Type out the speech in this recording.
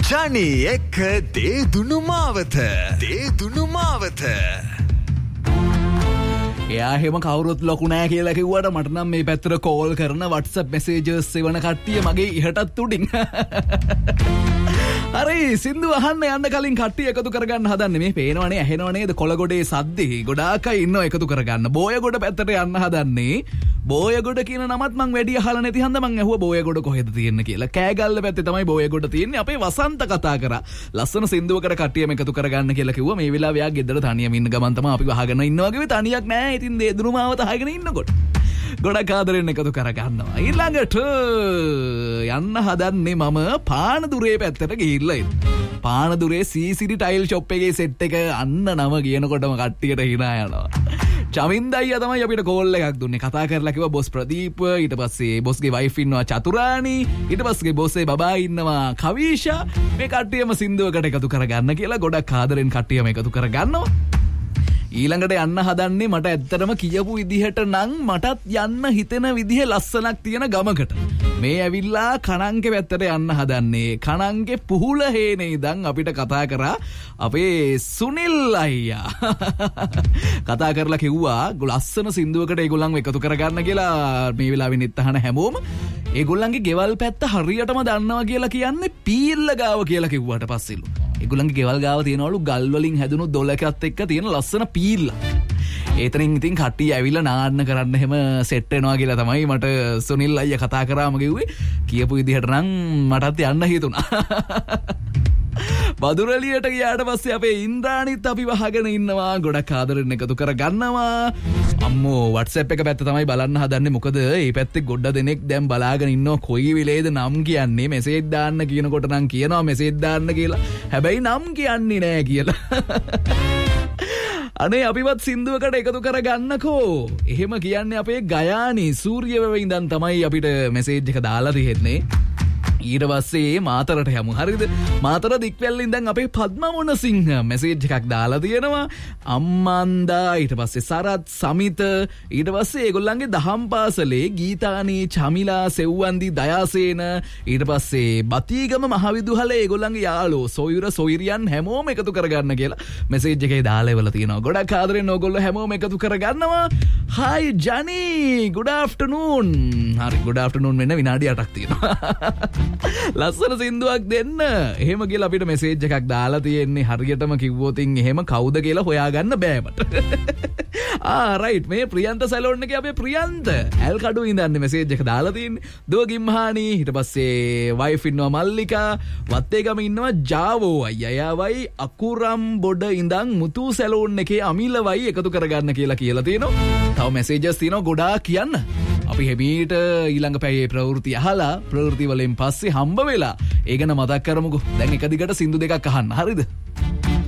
ජනි එක්ක දේදුණු මාවත. එයා එහෙම කවුරුත් ලොකු නෑ කියලා කිව්වට මට නම් මේ පැත්තට කෝල් කරන WhatsApp messages එවන කට්ටිය මගේ ඉහටත් උඩින්. හරි සින්දු අහන්න යන්න කලින් කට්ටිය එකතු කරගන්න හදන්නේ මේ පේනවනේ ඇහෙනව නේද කොළගොඩේ සද්දේ ගොඩාක් අය ඉන්නව එකතු කරගන්න. බෝයගොඩ පැත්තට යන්න හදන්නේ. බෝයගොඩ කියන නමත් මං වැඩි අහලා නැති හන්ද මං ඇහුවා බෝයගොඩ කොහෙද තියෙන්නේ කියලා. කෑගල්ල පැත්තේ තමයි බෝයගොඩ තියෙන්නේ. අපේ වසන්ත කතා කරා. ලස්සන සින්දුවකට කට්ටියම එකතු කරගන්න කියලා කිව්වා. මේ වෙලාව එයා ගෙදර තනියම ඉන්න ගමන් තමයි අපි වහගෙන ඉන්නවා කිව්වේ. තනියක් නෑ. ඉතින් දේදුණු මාවත අහගෙන ඉන්නකොට ගොඩක් ආදරෙන් එකතු කරගන්නවා. ඊළඟට යන්න හදන්නේ මම පානදුරේ පැත්තට ගිහිල්ලා ඉන්නේ. පානදුරේ සීසිරි ටයිල් ෂොප් එකේ සෙට් එක අන්න නම කියනකොටම කට්ටියට hina යනවා. චමින්ද අයියා තමයි අපිට කෝල් එකක් දුන්නේ. කතා කරලා කිව්වා බොස් ප්‍රදීප්, ඊට පස්සේ බොස්ගේ වයිෆ් ඉන්නවා චතුරානි, ඊට පස්සේ බොස්සේ බබා ඉන්නවා කවිෂා. මේ කට්ටියම සින්දුවකට එකතු කරගන්න කියලා ගොඩක් ආදරෙන් කට්ටියම එකතු කරගන්නවා. ඊළඟට යන්න හදන්නේ මට ඇත්තටම කියපු විදිහට නම් මටත් යන්න හිතෙන විදිහ ලස්සනක් තියෙන ගමකට. මේ ඇවිල්ලා කණංගේ පැත්තට යන්න හදන්නේ. කණංගේ පුහුල හේනේ ඉඳන් අපිට කතා කරා අපේ සුනිල් අයියා. කතා කරලා කිව්වා ලස්සන සින්දුවකට ඒගොල්ලන්ව එකතු කරගන්න කියලා. මේ වෙලාවෙ නිත් අහන හැමෝම ඒගොල්ලන්ගේ ගෙවල් පැත්ත හරියටම දන්නවා කියලා කියන්නේ පීල්ල ගාව කියලා කිව්වට පස්සෙලු. ඒගොල්ලන්ගේ ගෙවල් ගාව තියෙනවලු ගල් වලින් හැදුණු දොලකත් එක්ක තියෙන ලස්සන පීල්ල. ඒතරින් ඉතින් කට්ටිය ඇවිල්ලා නාන්න කරන්න එහෙම සෙට් වෙනවා කියලා තමයි මට සුනිල් අයියා කතා කරාම කිව්වේ. කියපු විදිහට නම් මටත් යන්න හිතුණා. බදුරලියට ගියාට පස්සේ අපේ ඉන්ද්‍රාණිත් අපි වහගෙන ඉන්නවා. ගොඩක් ආදරෙන් එකතු කරගන්නවා. අම්මෝ WhatsApp එක පැත්ත තමයි බලන්න හදන්නේ. මොකද මේ පැත්තේ ගොඩ දෙනෙක් දැන් බලාගෙන ඉන්නවා කොයි වෙලේද නම් කියන්නේ. මෙසේජ් දාන්න කියනකොට නම් කියනවා මෙසේජ් දාන්න කියලා. හැබැයි නම් කියන්නේ නෑ කියලා. අනේ අපිවත් සින්දුවකට එකතු කරගන්නකෝ. එහෙම කියන්නේ අපේ ගයානි සූර්යවැව ඉඳන් තමයි අපිට මෙසේජ් එක දාලා තියෙන්නේ. ඊට පස්සේ මාතරට යමු. හරිද? මාතර දික්වැල්ල ඉඳන් අපේ පද්මමොණ සිංහ මෙසේජ් එකක් දාලා තියෙනවා. අම්මන්දා, ඊට පස්සේ සරත්, සමිත, ඊට පස්සේ ඒගොල්ලන්ගේ දහම් පාසලේ ගීතානි, චමිලා, සෙව්වන්දි, දයාසේන, ඊට පස්සේ බතිගම මහවිදුහලේ ඒගොල්ලන්ගේ යාළුවෝ සොයුර සොයිරියන් හැමෝම එකතු කරගන්න කියලා මෙසේජ් එකේ දාලා ඉවලා තියෙනවා. ගොඩක් ආදරෙන් ඕගොල්ලෝ හැමෝම එකතු කරගන්නවා. Hi Jani, good afternoon. හරි, good afternoon වෙන විනාඩි 8ක් තියෙනවා. ලස්සන සින්දුවක් දෙන්න. එහෙම කියලා අපිට මෙසේජ් එකක් දාලා තියෙන්නේ. හරියටම කිව්වොතින් එහෙම කවුද කියලා හොයාගන්න බෑ මට. රයිට්, මේ ප්‍රියන්ත සැලෝන් එකේ අපේ ප්‍රියන්ත ඇල් කඩුවේ ඉඳන් මෙසේජ් එක දාලා තියෙන්නේ. දුව ගිම්හානි, ඊට පස්සේ වයිෆ් ඉන්නවා මල්ලිකා, වත්තේගම ඉන්නවා ජාවෝ අයියා. එයාවයි අකුරම් බොඩ ඉඳන් මුතු සැලෝන් එකේ අමිලවයි එකතු කරගන්න කියලා තියෙනවා. තව මෙසේජස් තියෙනවා ගොඩාක් කියන්න. අපි හැමීට ඊළඟ පැයේ ප්‍රවෘත්ති අහලා ප්‍රවෘත්ති වලින් පස්සේ හම්බ වෙලා ඒ ගැන මතක් කරමුකෝ. දැන් එක දිගට සින්දු දෙකක් අහන්න. හරිද?